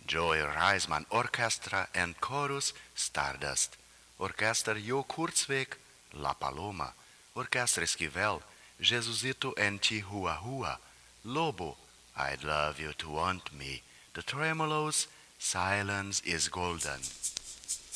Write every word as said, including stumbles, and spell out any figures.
Joy Reisman Orchestra and Chorus Stardust, Orquestra Jo Kurzweg La Paloma, Orquestra Esquivel Jesucito and Chihuahua, Lobo I'd Love You to Want Me, The Tremolos Silence is Golden.